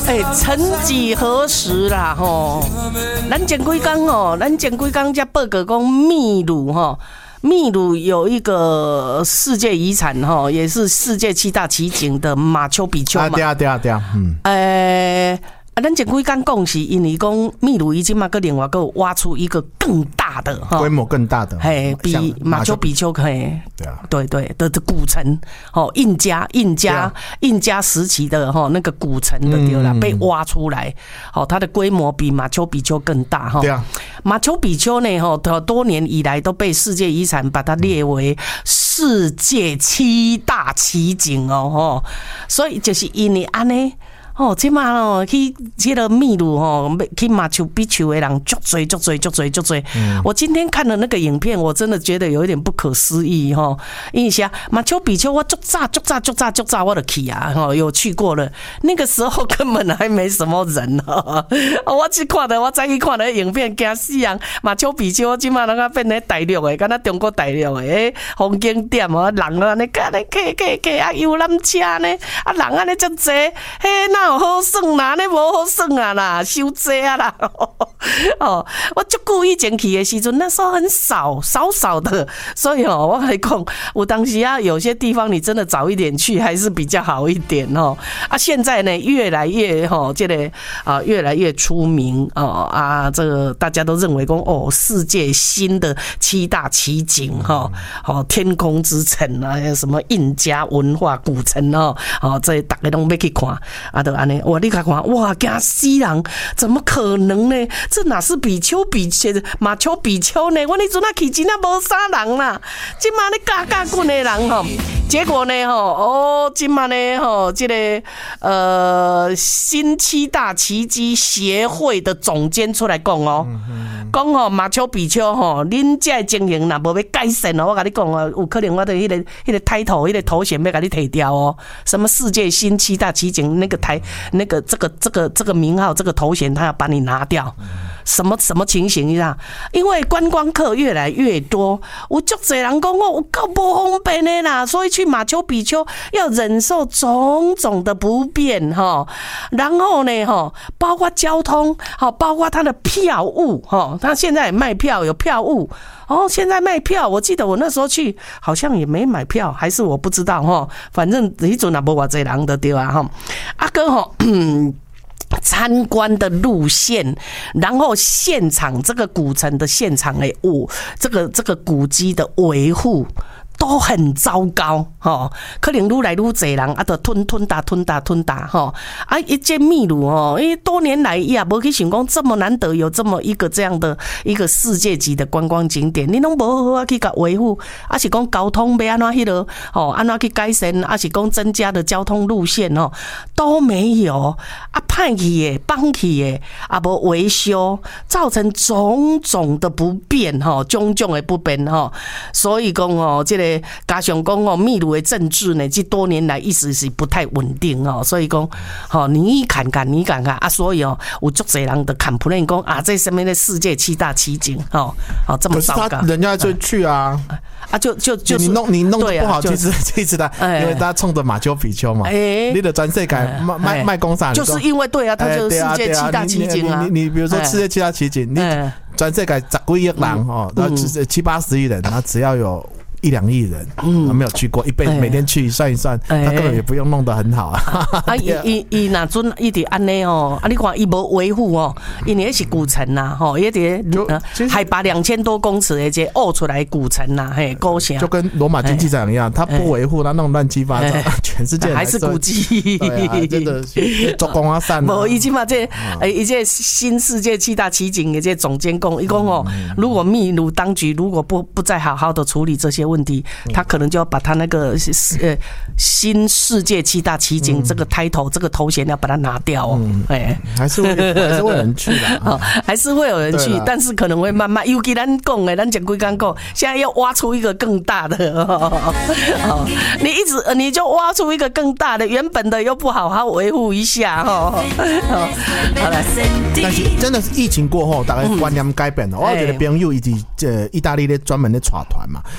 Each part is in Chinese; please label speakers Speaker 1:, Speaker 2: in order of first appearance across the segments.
Speaker 1: 曾几何时啦吼，咱前几天吼，才报告讲秘鲁吼。秘鲁有一个世界遗产哈，也是世界7大奇景的马丘比丘嘛。对，咱前几天讲是因为讲秘鲁已经嘛，另外个挖出一个更大的哈，
Speaker 2: 规模更大的，
Speaker 1: 比马丘比丘可以，对的古城哦，印加时期的哈那个古城的对啦，被挖出来，好，它的规模比马丘比丘更大哈。对啊，马丘比丘呢哈，多年以来都被世界遗产把它列为世界7大奇景哦，所以就是因为安尼。即马哦，去这个秘鲁哦，去马丘比丘的人足多。我今天看了那个影片，我真的觉得有一点不可思议哈。因为啥马丘比丘我足早我就去啊，有去过了。那个时候根本还没什么人我去看的，我再去看的影片，惊死人！马丘比丘今马人家变成大陆的，敢若中国大陆的风景点哦，人啊，你看你骑啊游览车呢，啊人安尼足济，那。好耍啦，那无好耍啊啦，伤济啊啦！我足久以前去的时阵，那时候很少的，所以我跟你讲，我当时有些地方你真的早一点去还是比较好一点现在呢，越来越这个越来越出名这个大家都认为讲世界新的7大奇景天空之城啊，什么印加文化古城这大家都要去看我你看，哇，惊死人！怎么可能呢？这哪是马丘比丘呢？我那阵去真的无啥人啦，今嘛咧嘎滚的人结果呢今嘛呢这个新7大奇迹协会的总监出来讲讲马丘比丘恁这经营若无要改善我跟你讲有可能我的迄个title 迄个头衔要给你摕掉什么世界新7大奇景那个这个名号这个头衔他要把你拿掉，什么情形呀？因为观光客越来越多，有足侪人讲有够不方便的啦，所以去马丘比丘要忍受种种的不便然后呢包括交通包括它的票务他现在也卖票有票务现在卖票，我记得我那时候去好像也没买票，还是我不知道反正那阵也没多少人的对啊哥参观的路线，然后现场这个古城的现场这个古迹的维护都很糟糕可能愈来愈多人就吞打这秘鲁因为多年来也没去想讲这么难得有这么一个这样的一个世界级的观光景点，你都没好好去给维护，是讲交通要怎么安怎去改善，是讲增加的交通路线都没有歹去的放弃的没维修，造成种种的不便种种的不便所以讲这个加上讲秘鲁的政治呢，这多年来一直是不太稳定所以讲你看看所以有足多人的 complain 讲这什么的世界7大奇景这么糟糕，可是
Speaker 2: 人家就去就是你弄得不好，其实的，因为大家冲着马丘比丘嘛，你的全世界卖公啥，
Speaker 1: 就是因为对啊，它就是世界7大奇景啊。
Speaker 2: 你比如说世界7大奇景，你全世界10几亿人然后70-80亿人，然后只要有1-2亿人没有去过，一辈子每天去算一算，他根本也不用弄得很好
Speaker 1: 伊那阵一直安尼你看伊无维护因为是古城呐一直海拔2000多公尺的这凹出来古城呐古城，
Speaker 2: 就跟罗马竞技场一样，他不维护，他弄乱七八糟，全世界
Speaker 1: 还是古迹，
Speaker 2: 真的做工散。
Speaker 1: 无伊即嘛这新世界7大奇景的这总监讲，伊讲如果秘鲁当局如果不再好好的处理这些问题，他可能就要把他那个新世界7大奇景这个 title 这个头衔要把它拿掉
Speaker 2: 还是会有人去的
Speaker 1: 还是会有人去，但是可能会慢慢，尤其咱讲的，咱前几天讲，现在要挖出一个更大的你就挖出一个更大的，原本的又不好好维护一下好来，
Speaker 2: 但是真的是疫情过后，大概观念改变了。我有一个朋友，意大利的专门的带团嘛，伊就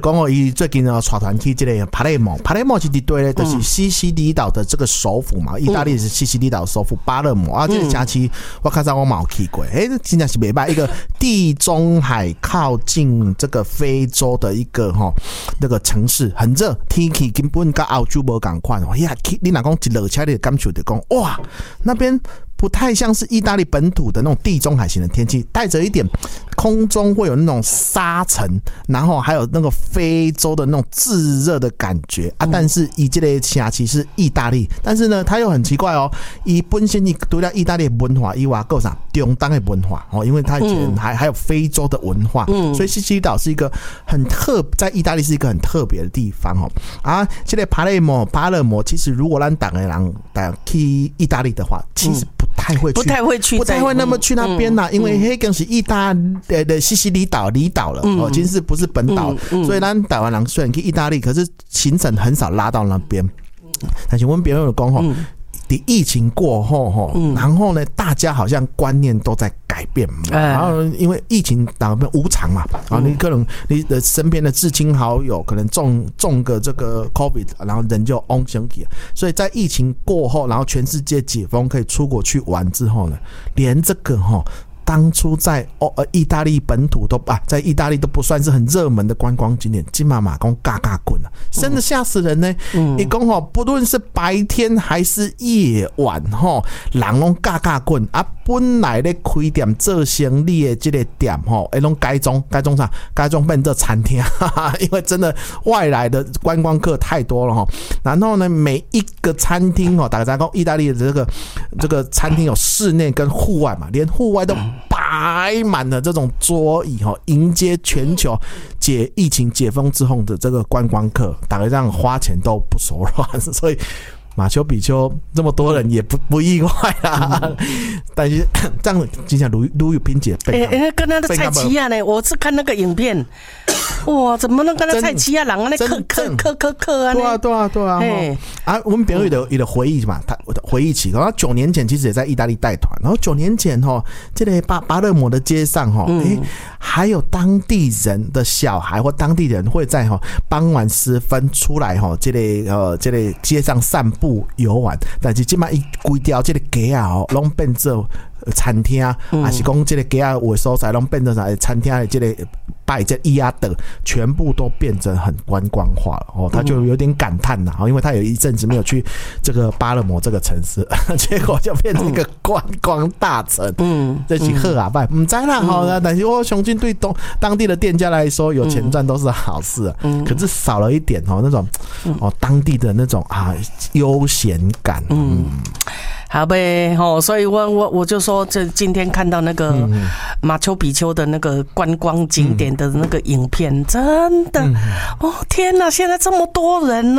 Speaker 2: 讲哦，伊最近呢，带团去这个帕雷莫是伫对咧，就是西西里岛的这个首府嘛，意大利是西西里岛首府巴勒摩啊，这个城市我看上我冇去过，真的是袂歹，一个地中海靠近这个非洲的一个那个城市，很热，天气根本跟澳洲无同款哦。你若讲一落车，你就感受到讲哇，那边不太像是意大利本土的那种地中海型的天气，带着一点空中会有那种沙尘，然后还有那个非洲的那种炙热的感觉啊。但是以这个城市是意大利，但是呢，它又很奇怪哦。以本身你除了意大利的文化以外，还有啥中东的文化哦？因为它以前还有非洲的文化，所以西西里岛是一个很在意大利是一个很特别的地方哦。啊，这个巴勒摩，其实如果咱大家人去意大利的话，其实不太会那么去那边啦，因为那个是意大利的西西里岛离岛了哦，其实不是本岛，所以咱台湾人虽然去意大利，可是行程很少拉到那边。但是我们别人有讲吼，疫情过后然后呢，大家好像观念都在改变嘛，然后因为疫情当然无常嘛，然后你可能你的身边的至亲好友可能中个这个 COVID， 然后人就嗡升起，所以在疫情过后，然后全世界解封可以出国去玩之后呢，连这个当初在意大利本土在意大利都不算是很热门的观光景点，金马马公嘎嘎滚啊，真的吓死人呢！你讲不论是白天还是夜晚人拢嘎嘎滚啊！本来咧开店做生意的这个店拢改装啥？改装变做餐厅，因为真的外来的观光客太多了然后呢，每一个餐厅大家讲意大利的这个餐厅有室内跟户外嘛，连户外都摆满了这种桌椅迎接全球疫情解封之后的这个观光客，大家这样花钱都不手软，所以马丘比丘这么多人也不意外啦，但是这样真的如有品质。
Speaker 1: 跟他的菜奇亚呢，我是看那个影片，哇，怎么能跟他菜奇亚人啊？那刻啊！
Speaker 2: 对啊！我们朋友的回忆嘛，他回忆起，然后9年前其实也在意大利带团，然后9年前这个巴勒摩的街上还有当地人的小孩或当地人会在傍晚时分出来这个街上散步游玩，但是现在一规条这个街啊拢变做餐厅，还是讲这个街啊有的所在拢变成啥餐厅的这个摆这伊亚德，全部都变成很观光化了他就有点感叹啦，因为他有一阵子没有去这个巴勒摩这个城市，结果就变成一个观光大城。这是好啊，不知啦但是我相信对当地的店家来说，有钱赚都是好事可是少了一点那种当地的那种悠闲感。
Speaker 1: 好呗，所以我就说，这今天看到那个马丘比丘的那个观光景点的那个影片，真的，天哪，现在这么多人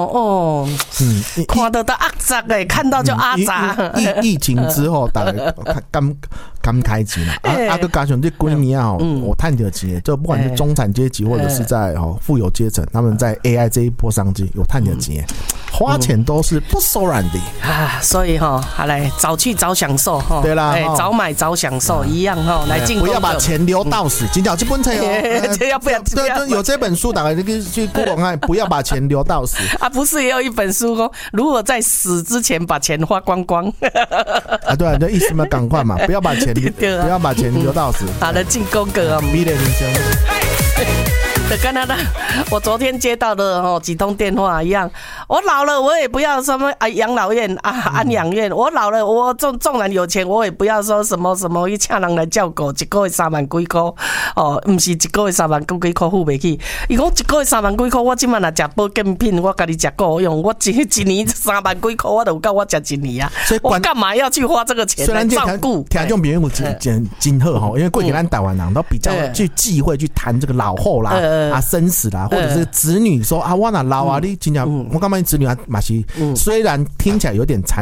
Speaker 1: 看得到阿杂看到就阿杂。
Speaker 2: 疫情之后，大家刚开钱啦，个加上这几年我赚到钱，就不管是中产阶级或者是在富有阶层，他们在 AI 这一波商机有赚到钱，花钱都是不手软的
Speaker 1: 所以好来早去早享受
Speaker 2: 对啦，
Speaker 1: 早买早享受一样来进攻，
Speaker 2: 不要把钱留到死。今早这本册
Speaker 1: 对，
Speaker 2: 有这本书，大家去过往看，不要把钱留到死
Speaker 1: 不是也有一本书说，如何在死之前把钱花光光
Speaker 2: 对，这意思嘛，赶快嘛，不要把钱留到死。
Speaker 1: 好的，进攻哥
Speaker 2: 迷恋人生。
Speaker 1: 跟他的，我昨天接到的几通电话一样，我老了我也不要什么养老院安养院，我老了我纵然有钱，我也不要说什么去请人来照顾，一个月3万几块不是一个月3万几块付不起。他说一个月3万几块，我现在若吃保健品，我跟你吃够用，我一年3万几块，我都有够我吃1年我干嘛要去花这个钱来照顾？
Speaker 2: 听众朋友真好因为过去咱台湾人都比较去忌讳去谈这个老后啦。生死啦，或者是子女说我哪老你真的我干嘛子女嘛是虽然听起来有点残忍，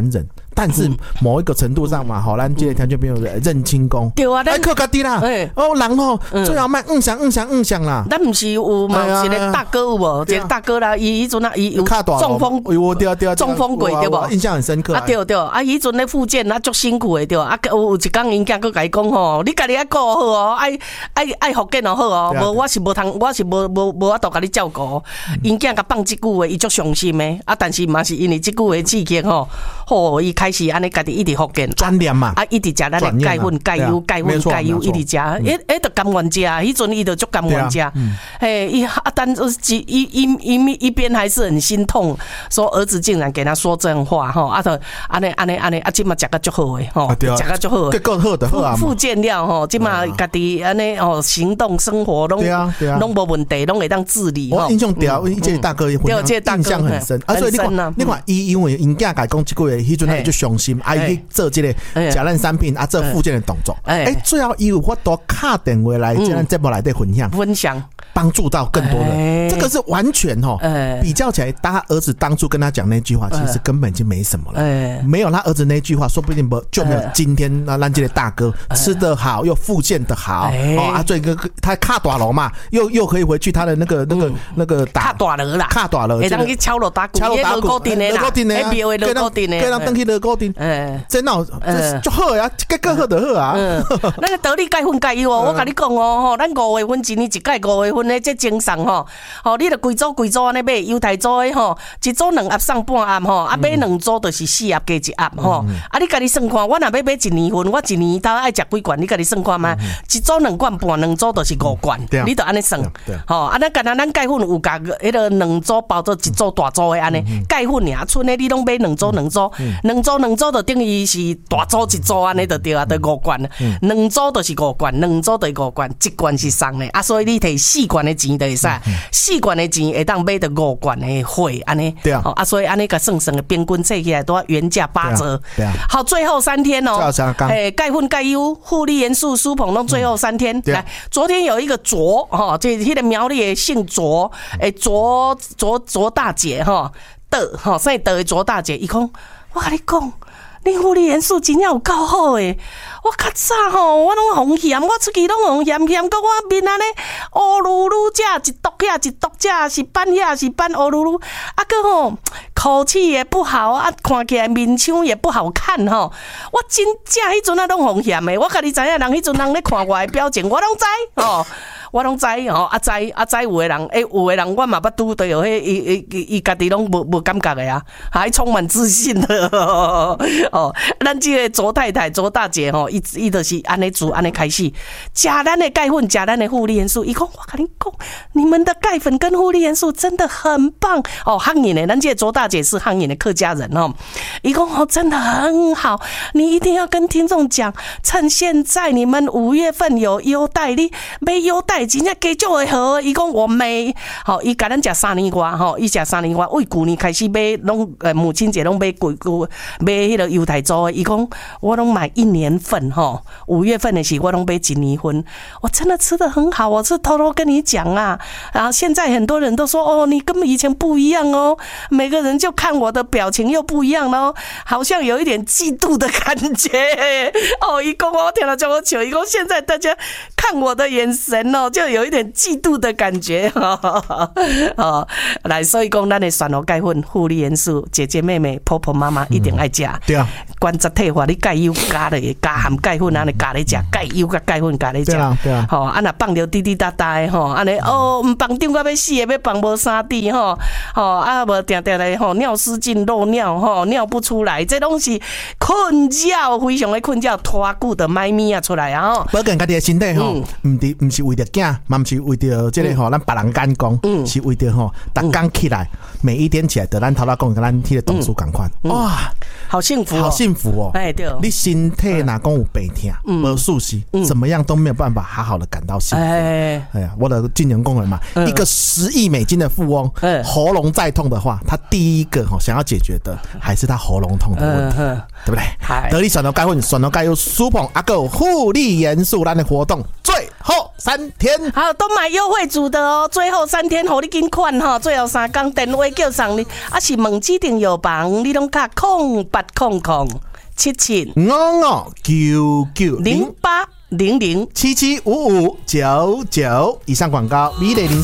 Speaker 2: 但是某一个程度上嘛，吼，咱这个条件没有认清功，
Speaker 1: 对啊，
Speaker 2: 咱靠家己啦，哦，人吼最好卖想啦。
Speaker 1: 咱不是有嘛？一个大哥有无？一个大哥啦，伊迄阵啊，伊有中风，中风过对无？
Speaker 2: 印象很深刻。
Speaker 1: 啊对，啊伊迄阵咧复健啊，足辛苦的对。啊有一工因囝佫甲伊讲吼，你家己爱顾好哦，爱复健就好哦，无我是无法度甲你照顾。因囝甲放即句话，伊足伤心的。啊，但是嘛是因为即句话刺激吼，吼伊开始安尼家己一直复健，
Speaker 2: 专念嘛，
Speaker 1: 啊一直食咱的钙粉、钙油，一直食，就甘愿食。迄阵伊就足甘愿食。嘿，伊但一边还是很心痛，说儿子竟然给他说真话吼，啊，就安尼，啊，即嘛食甲足好诶吼，食甲足好，
Speaker 2: 结果好的好啊，
Speaker 1: 复健了吼，即嘛家己安尼哦，行动生活拢无问题，拢会当自理。
Speaker 2: 我印象掉，这个大哥印象很深，所以你看，因为因囝甲讲即句话，迄阵他就伤心，啊，伊去做即个食咱产品啊，做复健的动作，最后伊有法度敲电话来，咱节目内底分享。帮助到更多人，这个是完全比较起来，他儿子当初跟他讲那句话，其实根本已经没什么了。没有他儿子那句话，说不定就没有今天那咱这个大哥吃得好又复健得好啊！这个他卡大楼嘛，又可以回去他的那个
Speaker 1: 卡大楼啦，
Speaker 2: 卡大楼，
Speaker 1: 会当去敲锣打鼓，乐高店的啦，那边的乐高店的，
Speaker 2: 给人登去乐高店，真闹就好呀，结果好就好啊。
Speaker 1: 那个得力钙粉钙油哦，我跟你讲哦，咱5月份一年一届5月份。这精送吼，你着规组安尼买，犹太组的吼，一组2盒送半盒吼，啊买2组就是4盒加1盒吼，啊你家己算看，我若要买1年份，我1年头爱食几罐，你家己算看嘛，一组2罐半，2组就是5罐，你着安尼算，吼，啊咱干那咱钙粉有甲迄个2组包做1组大组的安尼，钙粉尔，剩的你拢买2组，2组就等于是大组1组安尼就对啊，就5罐，2组就是5罐，2组就5罐，1罐是送的，啊所以你摕4罐的钱就会使，4罐的钱会当买到5罐的货，安尼，
Speaker 2: 对啊，
Speaker 1: 啊，所以安尼个算的平均测起来都要原价8折，
Speaker 2: 对啊，
Speaker 1: 好，最后3天哦，钙粉、钙油、护理元素、舒膨拢最后3天，来，昨天有一个卓哈，这迄个苗栗的姓卓，卓大姐哈的哈，所以的卓大姐，伊讲，我跟你讲。你护理元素真正有够好诶！我较早吼，我拢红嫌，我出去拢红嫌，到我面安尼乌噜噜，这一毒遐一毒，这是斑遐是斑乌噜噜，啊个吼口气也不好啊，看起来面腔也不好看吼。我真正迄阵啊拢红嫌诶，我家己知影人迄阵人咧看我诶表情，我拢知吼。我拢知吼，知有个人，有个人我嘛捌拄到，迄伊家己拢无感觉的啊，还充满自信的哦。咱这个卓太太、卓大姐吼，伊就是安尼煮安尼开始，食咱的钙粉，食咱的护理元素。伊讲我跟你讲，你们的钙粉跟护理元素真的很棒哦。汉人的，咱这个卓大姐是汉人的客家人哦。伊讲哦，真的很好，你一定要跟听众讲，趁现在你们5月份有优待，你买优待。真正加足会好，伊讲我买，吼，伊甲咱食3年外，吼，伊食3年外，为旧年开始买，拢母亲节拢买买迄个犹太州的，伊讲我拢买1年份，吼，5月份的时我拢买1年份，我真的吃得很好，我是偷偷跟你讲啊，然后现在很多人都说哦，你跟以前不一样哦，每个人就看我的表情又不一样了，好像有一点嫉妒的感觉，哦，伊讲我听了叫我笑，伊讲现在大家看我的眼神哦。就有一点嫉妒的感觉，来，所以讲咱的选好钙粉、护理元素，姐姐妹妹、婆婆妈妈一定爱食。
Speaker 2: 对啊，
Speaker 1: 关节退化，你钙油加咧，加含钙粉安尼加咧食，钙油甲钙粉加咧食。
Speaker 2: 对啊，
Speaker 1: 吼，啊若放着滴滴答答的吼，安尼哦，唔放顶到要死的，要放无3滴吼，啊无定定咧吼，尿失禁、漏尿吼，尿不出来，这拢是困扰，非常的困扰，拖久的麦咪啊出来啊吼。
Speaker 2: 保健家己的身体吼，唔是为着囝，嘛唔是为着这个吼，咱别人眼光，是为着吼，逐工起来，每一天起来，得咱头仔讲，跟咱迄个同事共款，哇，
Speaker 1: 好幸福，
Speaker 2: 好幸福哦！哎，对，你身体若讲有病痛，无舒适，怎么样都没有办法好好的感到幸福。哎呀，我的金融工人嘛，一个10亿美金的富翁，喉咙再痛的话，他第一个想要解决的还是他喉咙痛的问题，对不对？得力选到钙粉，选到钙有舒膨，还有护理元素，咱的活动最后。 3天，
Speaker 1: 好，都买优惠组的哦，最后3天给你紧款哈，最后3天电话叫上你，是问指定药房，你拢卡08007799990800775599，
Speaker 2: 以上广告，米雷林。